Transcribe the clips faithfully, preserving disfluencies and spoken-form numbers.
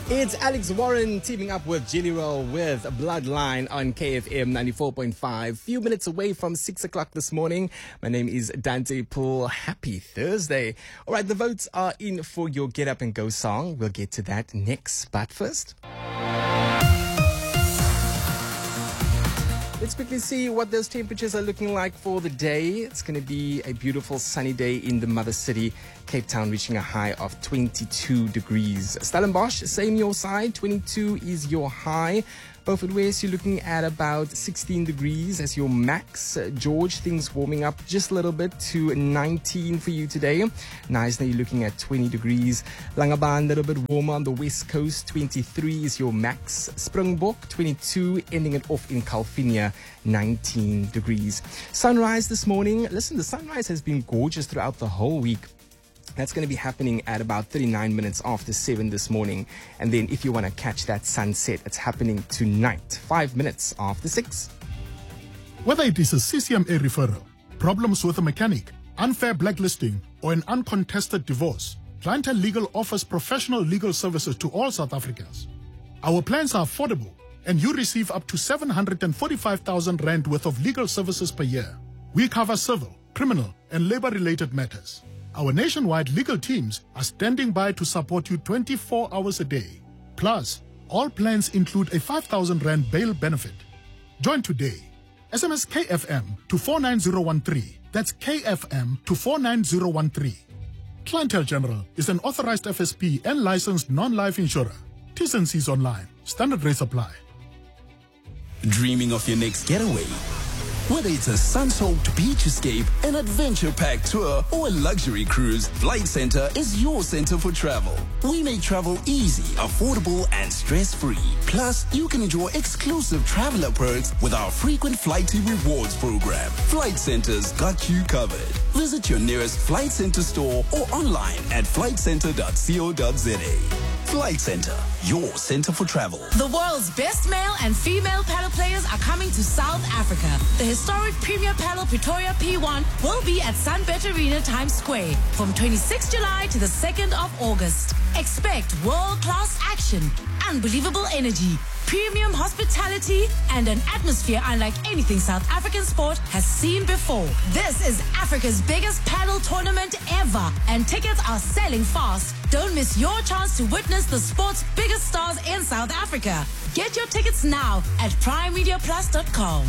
It's Alex Warren teaming up with Jelly Roll with Bloodline on K F M ninety-four point five. Few minutes away from six o'clock this morning. My name is Dante Poole. Happy Thursday. All right, the votes are in for your Get Up and Go song. We'll get to that next. But first, let's quickly see what those temperatures are looking like for the day. It's going to be a beautiful sunny day in the mother city, Cape Town, reaching a high of twenty-two degrees. Stellenbosch, same your side, twenty-two is your high. Beaufort West, you're looking at about sixteen degrees as your max. Uh, George, things warming up just a little bit to nineteen for you today. Knysna, you're looking at twenty degrees. Langebaan, a little bit warmer on the west coast, twenty-three is your max. Springbok, twenty-two, ending it off in Calvinia, nineteen degrees. Sunrise this morning. Listen, the sunrise has been gorgeous throughout the whole week. That's going to be happening at about thirty-nine minutes after seven this morning. And then if you want to catch that sunset, it's happening tonight, five minutes after six. Whether it is a C C M A referral, problems with a mechanic, unfair blacklisting, or an uncontested divorce, Clientele Legal offers professional legal services to all South Africans. Our plans are affordable, and you receive up to seven hundred forty-five thousand rand worth of legal services per year. We cover civil, criminal, and labor-related matters. Our nationwide legal teams are standing by to support you twenty-four hours a day. Plus, all plans include a five thousand rand bail benefit. Join today. S M S K F M to four nine zero one three. That's K F M to four nine zero one three. Clientele General is an authorized F S P and licensed non-life insurer. T's and C's online. Standard rates apply. Dreaming of your next getaway? Whether it's a sun-soaked beach escape, an adventure-packed tour, or a luxury cruise, Flight Centre is your center for travel. We make travel easy, affordable, and stress-free. Plus, you can enjoy exclusive traveler perks with our frequent Flighty Rewards program. Flight Centre's got you covered. Visit your nearest Flight Centre store or online at flight centre dot co dot za. Flight Centre, your center for travel. The world's best male and female paddle players are coming to South Africa. The historic Premier Paddle Pretoria P one will be at Sunbet Arena Times Square from twenty-sixth of July to the second of August. Expect world-class action, unbelievable energy, premium hospitality, and an atmosphere unlike anything South African sport has seen before. This is Africa's biggest paddle tournament ever, and tickets are selling fast. Don't miss your chance to witness the sport's biggest stars in South Africa. Get your tickets now at prime media plus dot com.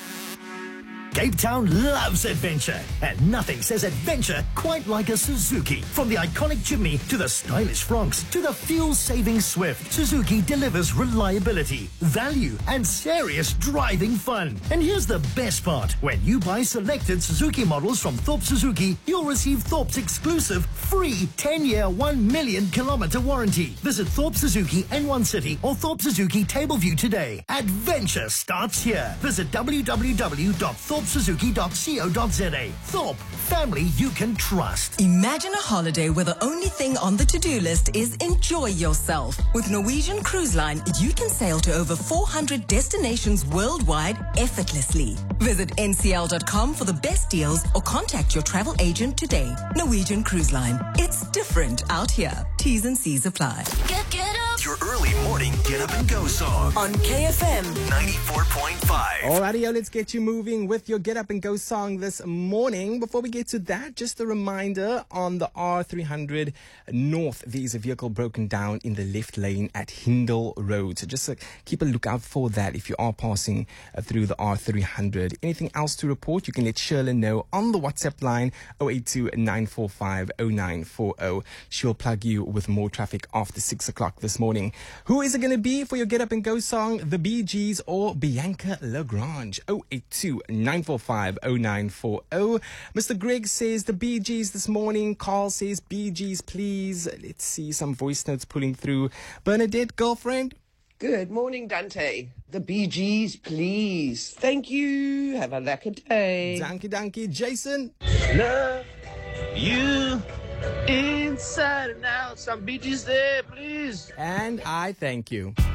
Cape Town loves adventure, and nothing says adventure quite like a Suzuki. From the iconic chimney to the stylish Fronx to the fuel-saving Swift, Suzuki delivers reliability, value, and serious driving fun. And here's the best part. When you buy selected Suzuki models from Thorpe Suzuki, you'll receive Thorpe's exclusive free ten-year, one million kilometer warranty. Visit Thorpe Suzuki N one City or Thorpe Suzuki Tableview today. Adventure starts here. Visit w w w dot thorpe suzuki dot co dot za. Thorpe, family you can trust. Imagine a holiday where the only thing on the to-do list is enjoy yourself. With Norwegian Cruise Line, you can sail to over four hundred destinations worldwide effortlessly. Visit N C L dot com for the best deals or contact your travel agent today. Norwegian Cruise Line. It's different out here. T's and C's apply. Get, get up. Your early morning get up and go song On K F M. ninety-four point five. Alrighty, yo, let's get you moving with your Get Up and Go song this morning. Before we get to that, just a reminder on the R three hundred North, there is a vehicle broken down in the left lane at Hindle Road. So just uh, keep a lookout for that if you are passing uh, through the R three hundred. Anything else to report, you can let Shirley know on the WhatsApp line zero eight two nine four five zero nine four zero. She'll plug you with more traffic after six o'clock this morning. Who is it going to be for your Get Up and Go song? The Bee Gees or Bianca Lagrange? zero eight two nine four five zero nine four zero. Mister Greg says the Bee Gees this morning. Carl says Bee Gees, please. Let's see some voice notes pulling through. Bernadette, girlfriend? Good morning, Dante. The Bee Gees, please. Thank you. Have a lekker day. Donkey Donkey. Jason? Love you inside and out. Some Bee Gees there, please. And I thank you.